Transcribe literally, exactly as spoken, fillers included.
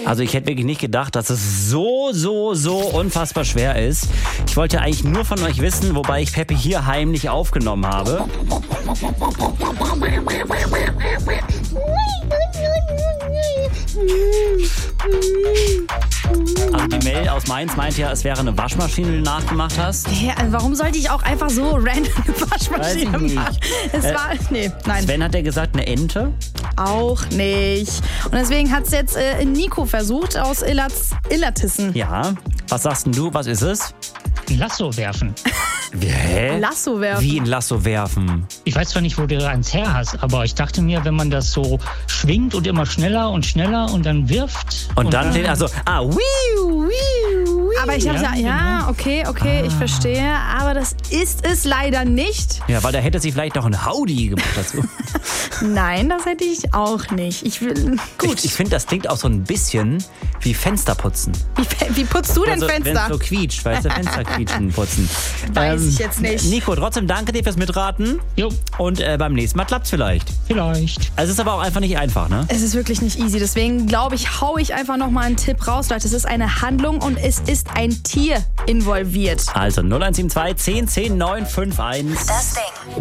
Also ich hätte wirklich nicht gedacht, dass es so, so, so unfassbar schwer ist. Ich wollte eigentlich nur von euch wissen, wobei ich Peppi hier heimlich aufgenommen habe. Also die Mel aus Mainz meint ja, es wäre eine Waschmaschine, die du nachgemacht hast. Ja, warum sollte ich auch einfach so random eine Waschmaschine machen? Es Äh, war, nee, nein. Sven hat ja gesagt, eine Ente. Auch nicht. Und deswegen hat es jetzt äh, Nico versucht aus Illerts, Illertissen. Ja. Was sagst denn du? Was ist es? Ein Lasso werfen. Hä? Lasso werfen. Wie ein Lasso werfen? Ich weiß zwar nicht, wo du eins her hast, aber ich dachte mir, wenn man das so schwingt und immer schneller und schneller und dann wirft. Und, und dann, dann den, also, ah, wiu, wiu, wiu. Aber ich hab's ja, Ja, ja, genau. okay, okay, Ah. ich verstehe. Aber das ist es leider nicht. Ja, weil da hätte sie vielleicht noch ein Howdy gemacht dazu. Nein, das hätte ich auch nicht. Ich will, gut. Ich, ich finde, das klingt auch so ein bisschen wie Fensterputzen. Wie, wie putzt du denn Also, wenn es Fenster? so quietscht, weißt du, Fenster quietschen, putzen. Weiß ich jetzt nicht. Nico, trotzdem danke dir fürs Mitraten. Jo, Und äh, beim nächsten Mal klappt's vielleicht. vielleicht. Also es ist aber auch einfach nicht einfach, ne? Es ist wirklich nicht easy. Deswegen glaube ich, hau ich einfach nochmal einen Tipp raus, Leute. Es ist eine Handlung und es ist ein Tier involviert. Also null eins sieben zwei, zehn, zehn, neun fünf eins. Das Ding.